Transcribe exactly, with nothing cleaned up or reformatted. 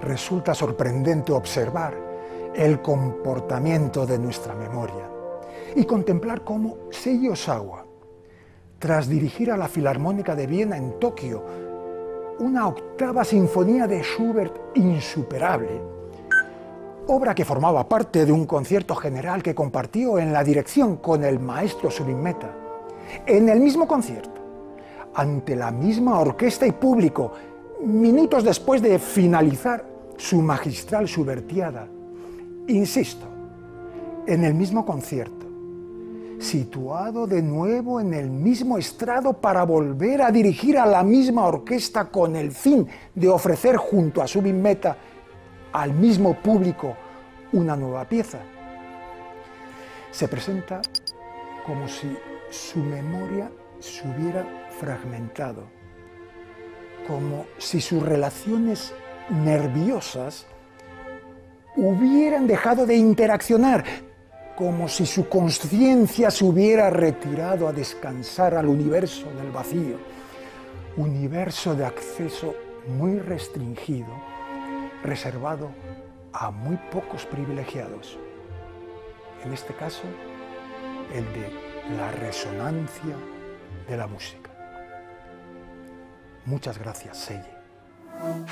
resulta sorprendente observar el comportamiento de nuestra memoria y contemplar cómo Seiji Ozawa, tras dirigir a la Filarmónica de Viena en Tokio una octava sinfonía de Schubert insuperable, obra que formaba parte de un concierto general que compartió en la dirección con el maestro Subin-Mehta, en el mismo concierto, ante la misma orquesta y público, minutos después de finalizar su magistral Schubertiada, insisto, en el mismo concierto, situado de nuevo en el mismo estrado para volver a dirigir a la misma orquesta con el fin de ofrecer junto a Subin-Mehta al mismo público una nueva pieza. Se presenta como si su memoria se hubiera fragmentado, como si sus relaciones nerviosas hubieran dejado de interaccionar, como si su conciencia se hubiera retirado a descansar al universo del vacío, universo de acceso muy restringido, reservado a muy pocos privilegiados. En este caso, el de la resonancia de la música. Muchas gracias, Seiji.